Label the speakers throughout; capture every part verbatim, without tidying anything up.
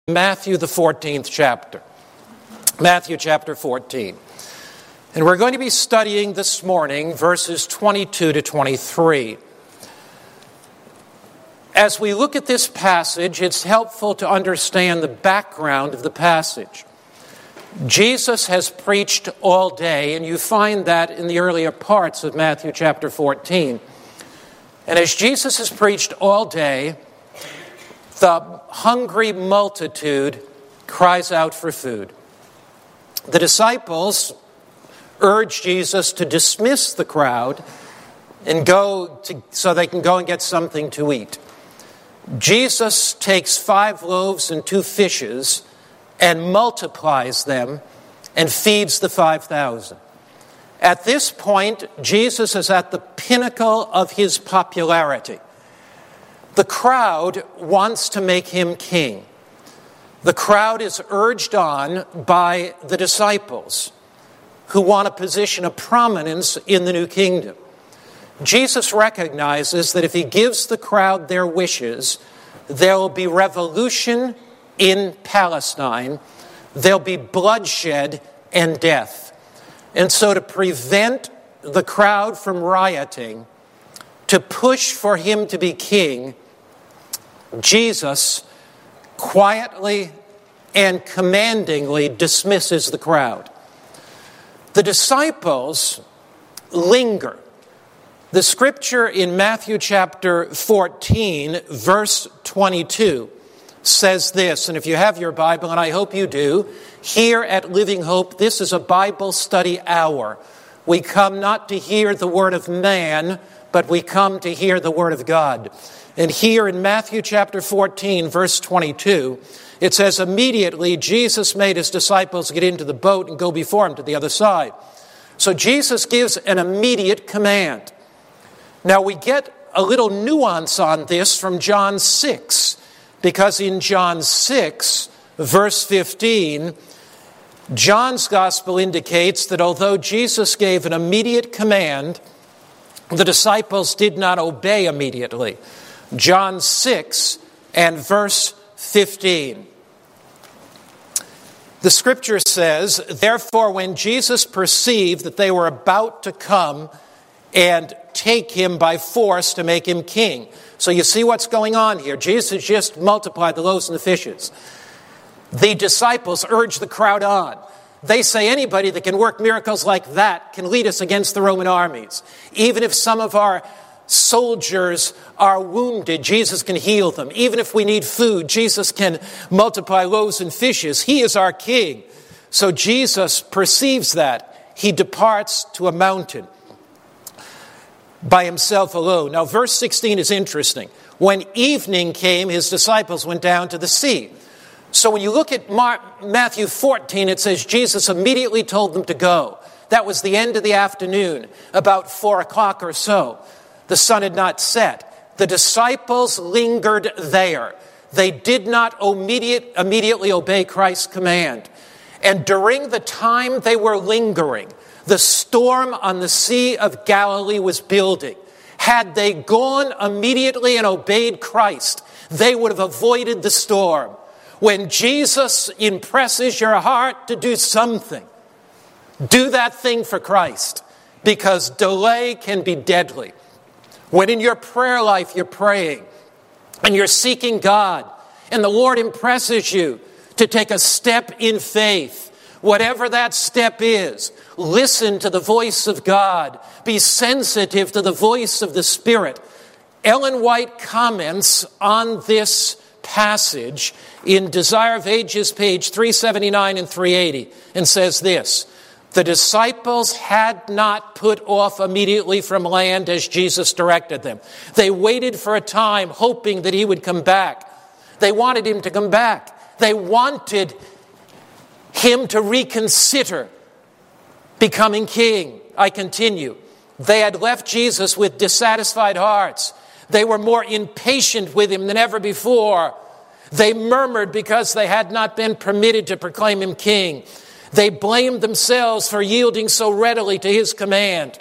Speaker 1: Matthew, the fourteenth chapter. Matthew chapter fourteen. And we're going to be studying this morning verses twenty-two to twenty-three. As we look at this passage, it's helpful to understand the background of the passage. Jesus has preached all day, and you find that in the earlier parts of Matthew chapter fourteen. And as Jesus has preached all day, the hungry multitude cries out for food. The disciples urge Jesus to dismiss the crowd and go to, so they can go and get something to eat. Jesus takes five loaves and two fishes and multiplies them and feeds the five thousand. At this point, Jesus is at the pinnacle of his popularity. The crowd wants to make him king. The crowd is urged on by the disciples who want a position of prominence in the new kingdom. Jesus recognizes that if he gives the crowd their wishes, there will be revolution in Palestine, there'll be bloodshed and death. And so to prevent the crowd from rioting, to push for him to be king, Jesus quietly and commandingly dismisses the crowd. The disciples linger. The scripture in Matthew chapter fourteen, verse twenty-two, says this, and if you have your Bible, and I hope you do, here at Living Hope, this is a Bible study hour. We come not to hear the word of man, but we come to hear the word of God. And here in Matthew chapter fourteen, verse twenty-two, it says, immediately Jesus made his disciples get into the boat and go before him to the other side. So Jesus gives an immediate command. Now we get a little nuance on this from John six, because in John six, verse fifteen, John's gospel indicates that although Jesus gave an immediate command, the disciples did not obey immediately. John six and verse fifteen. The scripture says, therefore when Jesus perceived that they were about to come and take him by force to make him king. So you see what's going on here. Jesus just multiplied the loaves and the fishes. The disciples urge the crowd on. They say anybody that can work miracles like that can lead us against the Roman armies. Even if some of our soldiers are wounded, Jesus can heal them. Even if we need food, Jesus can multiply loaves and fishes. He is our king. So Jesus perceives that. He departs to a mountain by himself alone. Now, verse sixteen is interesting. When evening came, his disciples went down to the sea. So when you look at Mark, Matthew fourteen, it says Jesus immediately told them to go. That was the end of the afternoon, about four o'clock or so. The sun had not set. The disciples lingered there. They did not immediate, immediately obey Christ's command. And during the time they were lingering, the storm on the Sea of Galilee was building. Had they gone immediately and obeyed Christ, they would have avoided the storm. When Jesus impresses your heart to do something, do that thing for Christ, because delay can be deadly. When in your prayer life you're praying and you're seeking God and the Lord impresses you to take a step in faith, whatever that step is, listen to the voice of God. Be sensitive to the voice of the Spirit. Ellen White comments on this passage in Desire of Ages, page three seventy-nine and three eighty, and says this, the disciples had not put off immediately from land as Jesus directed them. They waited for a time hoping that he would come back. They wanted him to come back. They wanted him to reconsider becoming king. I continue. They had left Jesus with dissatisfied hearts. They were more impatient with him than ever before. They murmured because they had not been permitted to proclaim him king. They blamed themselves for yielding so readily to his command.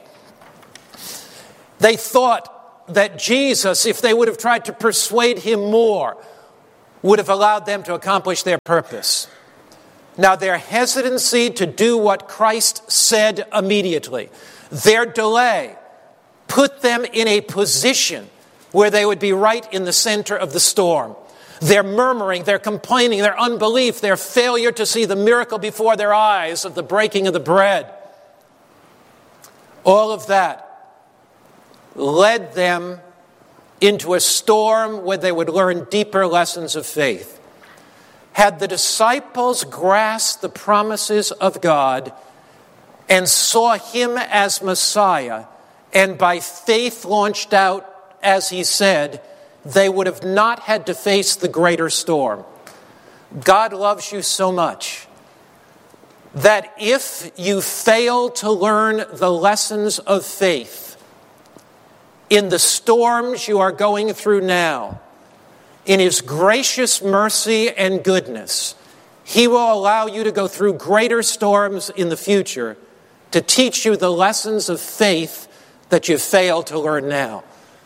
Speaker 1: They thought that Jesus, if they would have tried to persuade him more, would have allowed them to accomplish their purpose. Now, their hesitancy to do what Christ said immediately, their delay, put them in a position where they would be right in the center of the storm. Their murmuring, their complaining, their unbelief, their failure to see the miracle before their eyes of the breaking of the bread, all of that led them into a storm where they would learn deeper lessons of faith. Had the disciples grasped the promises of God and saw him as Messiah, and by faith launched out, as he said, they would have not had to face the greater storm. God loves you so much that if you fail to learn the lessons of faith in the storms you are going through now, in his gracious mercy and goodness, he will allow you to go through greater storms in the future to teach you the lessons of faith that you failed to learn now.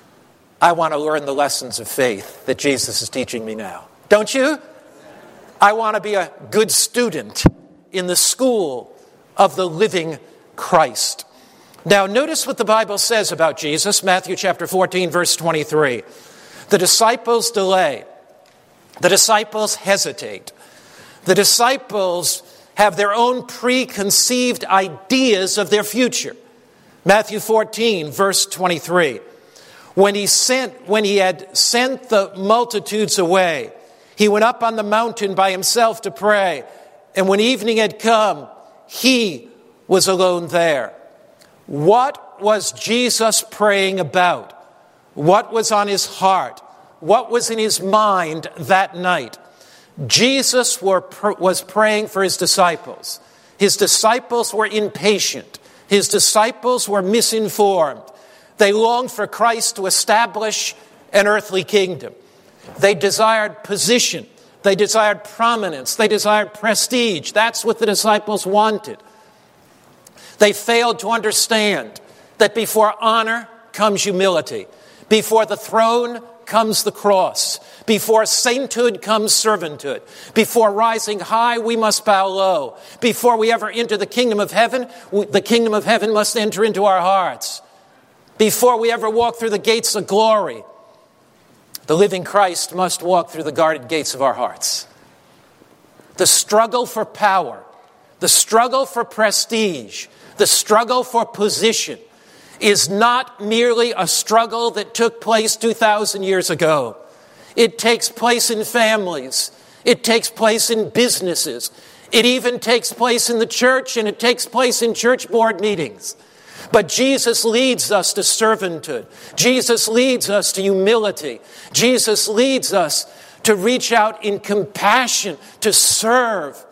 Speaker 1: I want to learn the lessons of faith that Jesus is teaching me now. Don't you? I want to be a good student in the school of the living Christ. Now, notice what the Bible says about Jesus, Matthew chapter fourteen, verse twenty-three. The disciples delay. The disciples hesitate. The disciples have their own preconceived ideas of their future. Matthew fourteen, verse twenty-three. When he sent, when he had sent the multitudes away, he went up on the mountain by himself to pray. And when evening had come, he was alone there. What was Jesus praying about? What was on his heart? What was in his mind that night? Jesus were, was praying for his disciples. His disciples were impatient. His disciples were misinformed. They longed for Christ to establish an earthly kingdom. They desired position. They desired prominence. They desired prestige. That's what the disciples wanted. They failed to understand that before honor comes humility. Before the throne comes the cross. Before sainthood comes servanthood. Before rising high, we must bow low. Before we ever enter the kingdom of heaven, the kingdom of heaven must enter into our hearts. Before we ever walk through the gates of glory, the living Christ must walk through the guarded gates of our hearts. The struggle for power, the struggle for prestige, the struggle for position is not merely a struggle that took place two thousand years ago. It takes place in families. It takes place in businesses. It even takes place in the church, and it takes place in church board meetings. But Jesus leads us to servanthood. Jesus leads us to humility. Jesus leads us to reach out in compassion, to serve,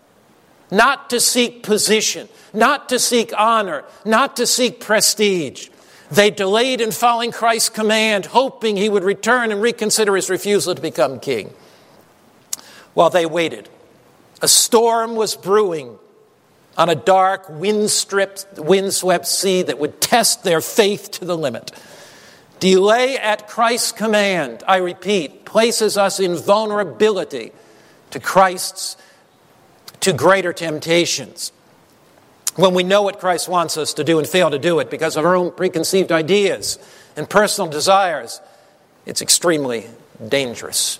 Speaker 1: not to seek position, not to seek honor, not to seek prestige. They delayed in following Christ's command, hoping he would return and reconsider his refusal to become king. While they waited, a storm was brewing on a dark, wind-stripped, windswept sea that would test their faith to the limit. Delay at Christ's command, I repeat, places us in vulnerability to Christ's, to greater temptations. When we know what Christ wants us to do and fail to do it because of our own preconceived ideas and personal desires, it's extremely dangerous.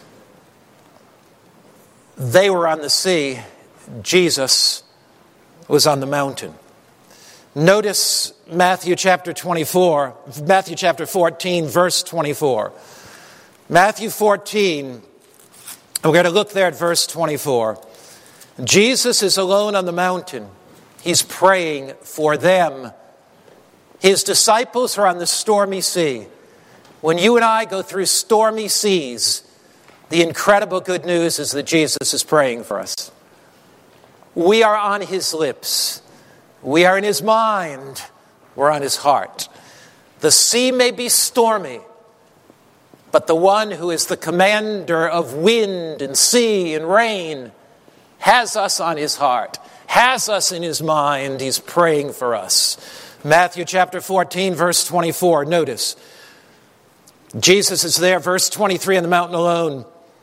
Speaker 1: They were on the sea. Jesus was on the mountain. Notice Matthew chapter twenty-four, Matthew chapter fourteen, verse twenty-four. Matthew fourteen, we're going to look there at verse twenty-four. Jesus is alone on the mountain. He's praying for them. His disciples are on the stormy sea. When you and I go through stormy seas, the incredible good news is that Jesus is praying for us. We are on his lips. We are in his mind. We're on his heart. The sea may be stormy, but the one who is the commander of wind and sea and rain has us on his heart, has us in his mind. He's praying for us. Matthew chapter fourteen, verse twenty-four. Notice, Jesus is there, verse twenty-three, on the mountain alone.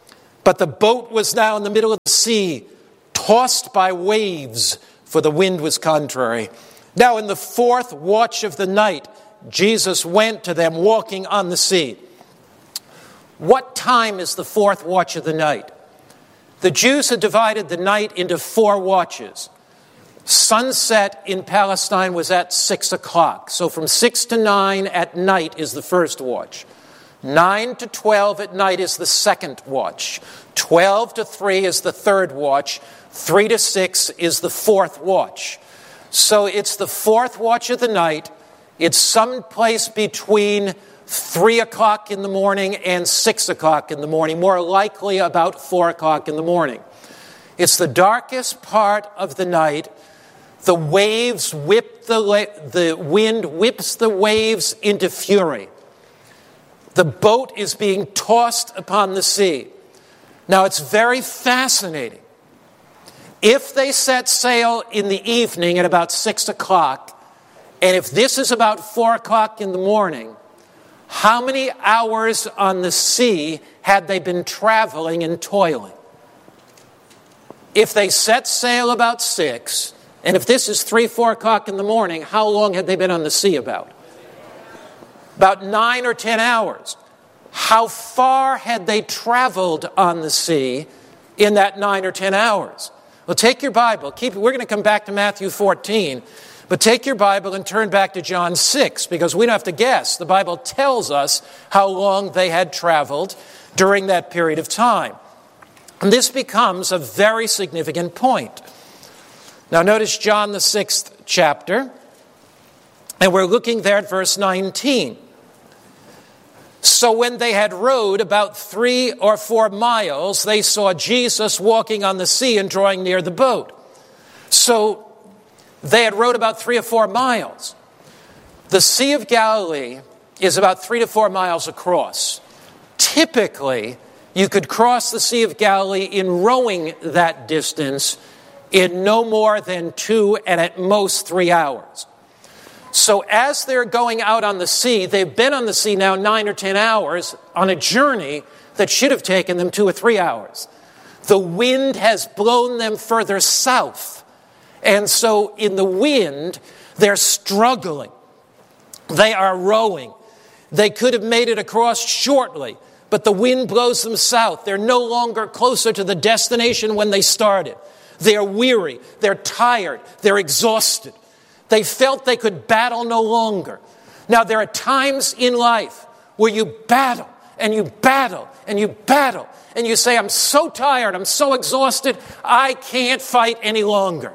Speaker 1: But the boat was now in the middle of the sea, tossed by waves, for the wind was contrary. Now in the fourth watch of the night, Jesus went to them walking on the sea. What time is the fourth watch of the night? The Jews had divided the night into four watches. Sunset in Palestine was at six o'clock. So from six to nine at night is the first watch. Nine to twelve at night is the second watch. Twelve to three is the third watch. Three to six is the fourth watch. So it's the fourth watch of the night. It's someplace between three o'clock in the morning and six o'clock in the morning, more likely about four o'clock in the morning. It's the darkest part of the night. The waves whip the, the wind whips the waves into fury. The boat is being tossed upon the sea. Now it's very fascinating. If they set sail in the evening at about six o'clock, and if this is about four o'clock in the morning, how many hours on the sea had they been traveling and toiling? If they set sail about six, and if this is three, four o'clock in the morning, how long had they been on the sea about? About nine or ten hours. How far had they traveled on the sea in that nine or ten hours? Well, take your Bible. Keep. We're going to come back to Matthew fourteen. But take your Bible and turn back to John six, because we don't have to guess. The Bible tells us how long they had traveled during that period of time. And this becomes a very significant point. Now notice John the sixth chapter, and we're looking there at verse nineteen. So when they had rowed about three or four miles, they saw Jesus walking on the sea and drawing near the boat. So they had rowed about three or four miles. The Sea of Galilee is about three to four miles across. Typically, you could cross the Sea of Galilee in rowing that distance in no more than two and at most three hours. So as they're going out on the sea, they've been on the sea now nine or ten hours on a journey that should have taken them two or three hours. The wind has blown them further south. And so in the wind, they're struggling. They are rowing. They could have made it across shortly, but the wind blows them south. They're no longer closer to the destination when they started. They're weary. They're tired. They're exhausted. They felt they could battle no longer. Now, there are times in life where you battle and you battle and you battle and you say, I'm so tired, I'm so exhausted, I can't fight any longer.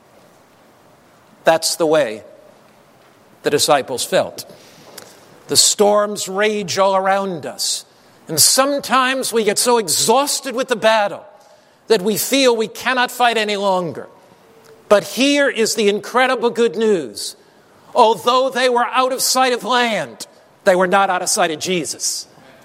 Speaker 1: That's the way the disciples felt. The storms rage all around us. And sometimes we get so exhausted with the battle that we feel we cannot fight any longer. But here is the incredible good news. Although they were out of sight of land, they were not out of sight of Jesus.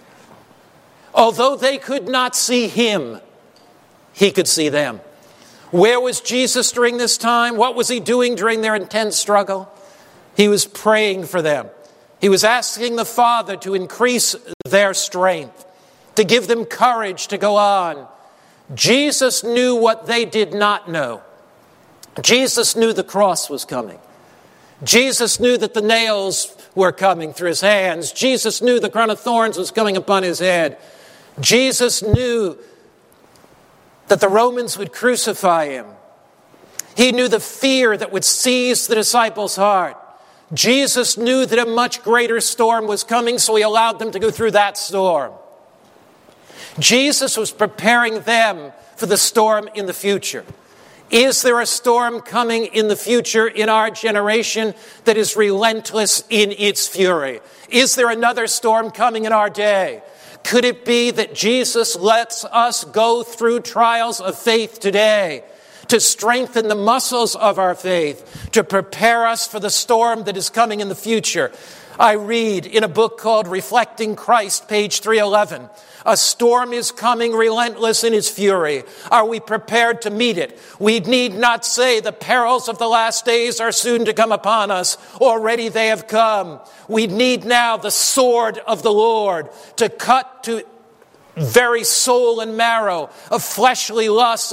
Speaker 1: Although they could not see him, he could see them. Where was Jesus during this time? What was he doing during their intense struggle? He was praying for them. He was asking the Father to increase their strength, to give them courage to go on. Jesus knew what they did not know. Jesus knew the cross was coming. Jesus knew that the nails were coming through his hands. Jesus knew the crown of thorns was coming upon his head. Jesus knew that the Romans would crucify him. He knew the fear that would seize the disciples' heart. Jesus knew that a much greater storm was coming, so he allowed them to go through that storm. Jesus was preparing them for the storm in the future. Is there a storm coming in the future in our generation that is relentless in its fury? Is there another storm coming in our day? Could it be that Jesus lets us go through trials of faith today to strengthen the muscles of our faith, to prepare us for the storm that is coming in the future? I read in a book called Reflecting Christ, page three eleven, a storm is coming relentless in its fury. Are we prepared to meet it? We need not say the perils of the last days are soon to come upon us. Already they have come. We need now the sword of the Lord to cut to very soul and marrow, of fleshly lusts,